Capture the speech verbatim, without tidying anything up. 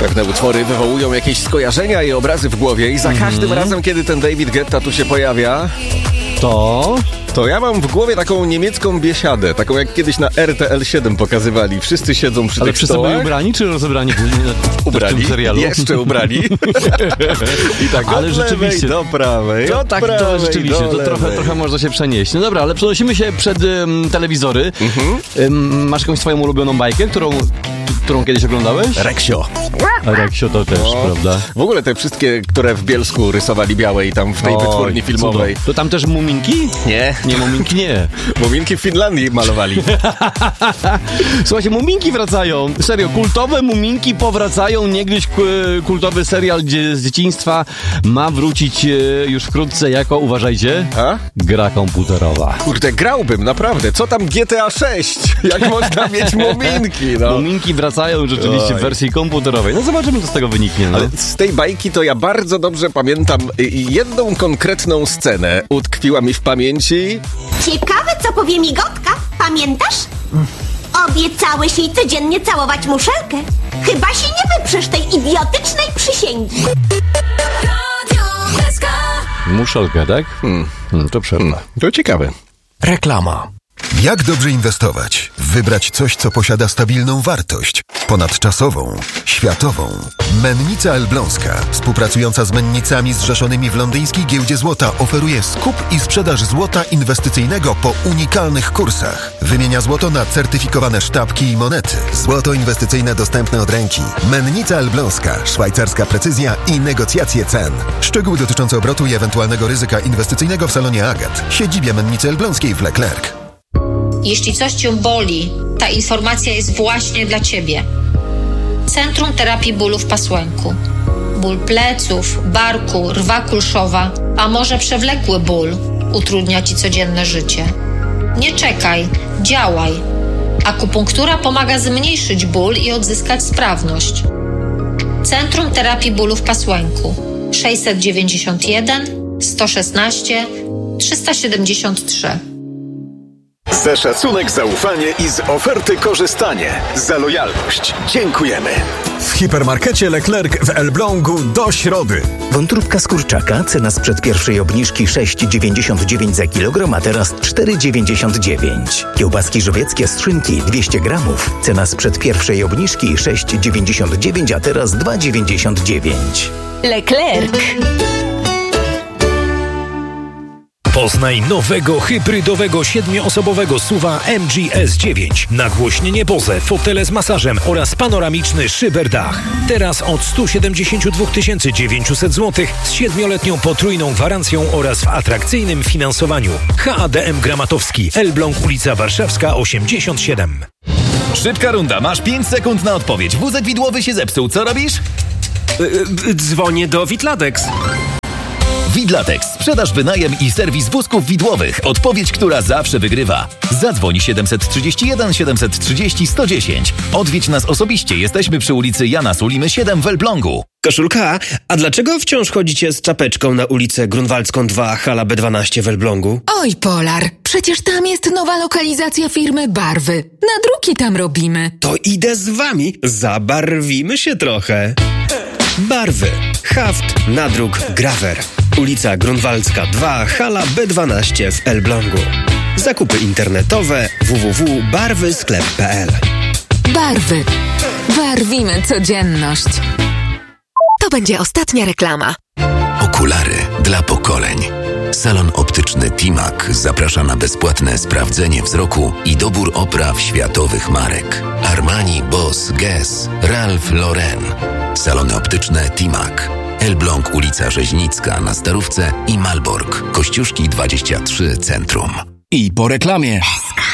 Pewne utwory wywołują jakieś skojarzenia i obrazy w głowie i za mm. każdym razem, kiedy ten David Guetta tu się pojawia, to... to ja mam w głowie taką niemiecką biesiadę, taką jak kiedyś na R T L siedem pokazywali. Wszyscy siedzą przy Ale tych wszyscy stołach. byli ubrani czy rozebrani w, ubrani, w tym serialu? Jeszcze ubrani. I tak ale od rzeczywiście lewej do prawej. To tak, to rzeczywiście, to trochę, trochę można się przenieść. No dobra, ale przenosimy się przed um, telewizory. Mhm. Um, masz jakąś swoją ulubioną bajkę, którą, którą kiedyś oglądałeś? Reksio. Reksio to też, no, prawda? W ogóle te wszystkie, które w Bielsku rysowali białe i tam w tej Oj, wytwórni filmowej. Cudo. To tam też muminki? Nie. Nie, muminki nie. Muminki w Finlandii malowali. Słuchajcie, muminki wracają. Serio, kultowe muminki powracają. Niegdyś kultowy serial z dzieciństwa ma wrócić już wkrótce jako, uważajcie, A? gra komputerowa. Kurde, grałbym, naprawdę. Co tam G T A sześć? Jak można mieć muminki, no. Muminki wracają rzeczywiście Oj. w wersji komputerowej. No zobaczymy, co z tego wyniknie. No. Ale z tej bajki to ja bardzo dobrze pamiętam jedną konkretną scenę. Utkwiła mi w pamięci. Ciekawe, co powie migotka. Pamiętasz? Obiecałeś jej codziennie całować muszelkę. Chyba się nie wyprzesz tej idiotycznej przysięgi. Muszelkę, tak? Hmm. Hmm, to przerwa. Hmm. To ciekawe. Reklama. Jak dobrze inwestować? Wybrać coś, co posiada stabilną wartość, ponadczasową, światową. Mennica Elbląska, współpracująca z mennicami zrzeszonymi w londyńskiej giełdzie złota, oferuje skup i sprzedaż złota inwestycyjnego po unikalnych kursach. Wymienia złoto na certyfikowane sztabki i monety. Złoto inwestycyjne dostępne od ręki. Mennica Elbląska, szwajcarska precyzja i negocjacje cen. Szczegóły dotyczące obrotu i ewentualnego ryzyka inwestycyjnego w salonie Agat, siedzibie Mennicy Elbląskiej w Leclerc. Jeśli coś cię boli, ta informacja jest właśnie dla ciebie. Centrum Terapii Bólu w Pasłęku. Ból pleców, barku, rwa kulszowa, a może przewlekły ból utrudnia ci codzienne życie. Nie czekaj, działaj. Akupunktura pomaga zmniejszyć ból i odzyskać sprawność. Centrum Terapii Bólu w Pasłęku. sześćset dziewięćdziesiąt jeden sto szesnaście trzysta siedemdziesiąt trzy. Za szacunek, zaufanie i z oferty korzystanie. Za lojalność dziękujemy. W hipermarkecie Leclerc w Elblągu do środy. Wątróbka z kurczaka, cena sprzed pierwszej obniżki sześć dziewięćdziesiąt dziewięć za kilogram, a teraz cztery dziewięćdziesiąt dziewięć. Kiełbaski żywieckie z szynki dwieście gramów, cena sprzed pierwszej obniżki sześć dziewięćdziesiąt dziewięć, a teraz dwa dziewięćdziesiąt dziewięć. Leclerc. Poznaj nowego, hybrydowego, siedmioosobowego suwa M G S dziewięć. Nagłośnienie Bose, fotele z masażem oraz panoramiczny szyberdach. Teraz od sto siedemdziesiąt dwa tysiące dziewięćset złotych z siedmioletnią potrójną gwarancją oraz w atrakcyjnym finansowaniu. H A D M Gramatowski, Elbląg, ulica Warszawska osiemdziesiąt siedem. Szybka runda, masz pięć sekund na odpowiedź. Wózek widłowy się zepsuł, co robisz? Yy, dzwonię do Widlatex. Widlatex. Sprzedaż, wynajem i serwis wózków widłowych. Odpowiedź, która zawsze wygrywa. Zadzwoń siedem trzy jeden siedem trzy zero sto dziesięć. Odwiedź nas osobiście. Jesteśmy przy ulicy Jana Sulimy siedem w Elblągu. Koszulka, a dlaczego wciąż chodzicie z czapeczką na ulicę Grunwaldzką dwa, hala B dwanaście w Elblągu? Oj, Polar, przecież tam jest nowa lokalizacja firmy Barwy. Nadruki tam robimy. To idę z wami. Zabarwimy się trochę. Barwy. Haft, nadruk, grawer. Ulica Grunwaldzka dwa, hala B dwanaście w Elblągu. Zakupy internetowe w w w kropka barwy sklep kropka p l. Barwy. Barwimy codzienność. To będzie ostatnia reklama. Okulary dla pokoleń. Salon optyczny Timac zaprasza na bezpłatne sprawdzenie wzroku i dobór opraw światowych marek. Armani, Boss, Guess, Ralph Lauren. Salony optyczne Timac. Elbląg, ulica Rzeźnicka na Starówce i Malbork, Kościuszki dwadzieścia trzy Centrum. I po reklamie.